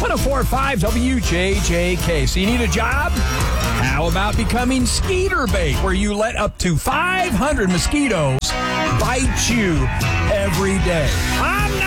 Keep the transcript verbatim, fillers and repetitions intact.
one oh four point five W J J K. So you need a job? How about becoming Skeeter Bait, where you let up to five hundred mosquitoes bite you every day? I'm